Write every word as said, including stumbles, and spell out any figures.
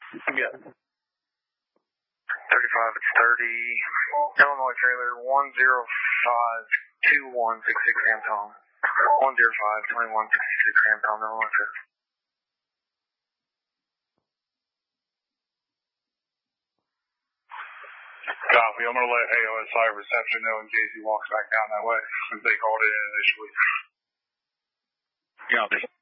Yeah. thirty-five, it's thirty. Illinois trailer, one zero five two one six six Anton. one zero five two one six six Anton, Illinois trailer. Copy. I'm going to let A O S five reception know in case he walks back down that way, since they called it in initially. Copy.